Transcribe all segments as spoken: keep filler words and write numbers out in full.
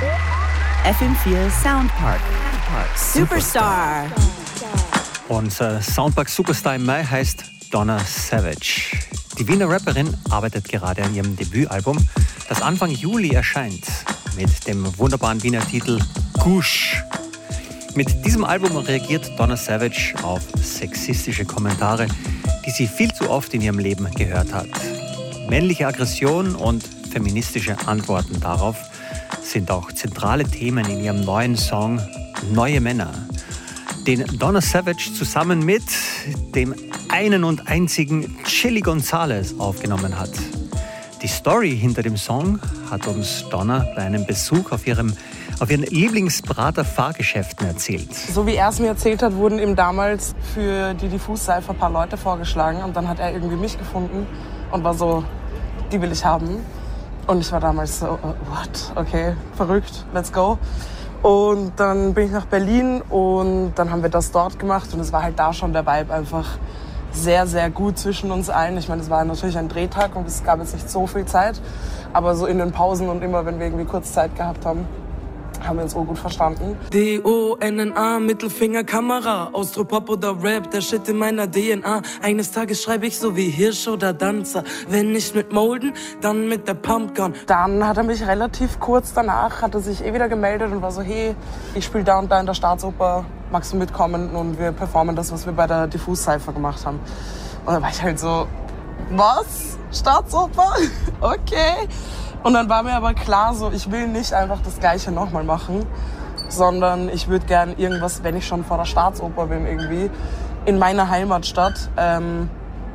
F M vier Soundpark. Superstar. Unser Soundpark Superstar im Mai heißt Donna Savage. Die Wiener Rapperin arbeitet gerade an ihrem Debütalbum, das Anfang Juli erscheint, mit dem wunderbaren Wiener Titel Gush. Mit diesem Album reagiert Donna Savage auf sexistische Kommentare, die sie viel zu oft in ihrem Leben gehört hat. Männliche Aggression und feministische Antworten darauf sind auch zentrale Themen in ihrem neuen Song Neue Männer, den Donna Savage zusammen mit dem einen und einzigen Chilly Gonzales aufgenommen hat. Die Story hinter dem Song hat uns Donna bei einem Besuch auf ihrem auf ihren Lieblingsbrater-Fahrgeschäften erzählt. So wie er es mir erzählt hat, wurden ihm damals für die Diffus-Seife ein paar Leute vorgeschlagen und dann hat er irgendwie mich gefunden und war so, die will ich haben. Und ich war damals so, what? Okay, verrückt, let's go. Und dann bin ich nach Berlin und dann haben wir das dort gemacht und es war halt da schon der Vibe einfach sehr, sehr gut zwischen uns allen. Ich meine, es war natürlich ein Drehtag und es gab jetzt nicht so viel Zeit, aber so in den Pausen und immer, wenn wir irgendwie kurz Zeit gehabt haben, haben wir uns auch gut verstanden. D O N N A, Mittelfinger, Kamera, Ausdruck, Pop oder Rap, der Shit in meiner D N A. Eines Tages schreibe ich so wie Hirsch oder Danzer. Wenn nicht mit Molden, dann mit der Pumpgun. Dann hat er mich relativ kurz danach, hat er sich eh wieder gemeldet und war so, hey, ich spiele da und da in der Staatsoper, magst du mitkommen und wir performen das, was wir bei der Diffus-Cypher gemacht haben. Und dann war ich halt so, was? Staatsoper? Okay. Und dann war mir aber klar, so, ich will nicht einfach das Gleiche nochmal machen, sondern ich würde gern irgendwas, wenn ich schon vor der Staatsoper bin irgendwie, in meiner Heimatstadt. Ähm,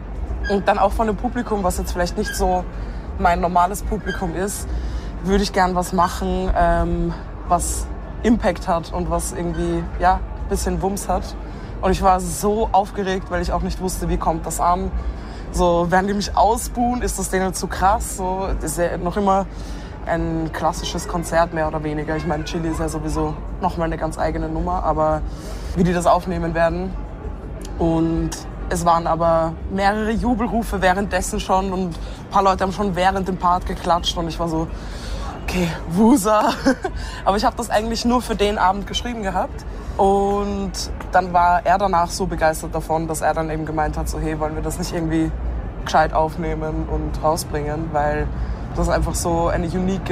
und dann auch von dem Publikum, was jetzt vielleicht nicht so mein normales Publikum ist, würde ich gern was machen, ähm, was Impact hat und was irgendwie, ja, ein bisschen Wumms hat. Und ich war so aufgeregt, weil ich auch nicht wusste, wie kommt das an. So, werden die mich ausbuhen, ist das denen zu krass? So, das ist ja noch immer ein klassisches Konzert, mehr oder weniger. Ich meine, Chilly ist ja sowieso nochmal eine ganz eigene Nummer, aber wie die das aufnehmen werden. Und es waren aber mehrere Jubelrufe währenddessen schon und ein paar Leute haben schon während dem Part geklatscht und ich war so, okay, Wusa. Aber ich habe das eigentlich nur für den Abend geschrieben gehabt. Und dann war er danach so begeistert davon, dass er dann eben gemeint hat, so hey, wollen wir das nicht irgendwie gescheit aufnehmen und rausbringen, weil das einfach so eine unique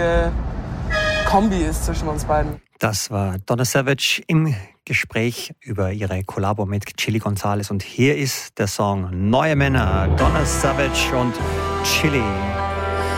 Kombi ist zwischen uns beiden. Das war Donna Savage im Gespräch über ihre Kollabo mit Chilly Gonzales und hier ist der Song Neue Männer, Donna Savage und Chilly.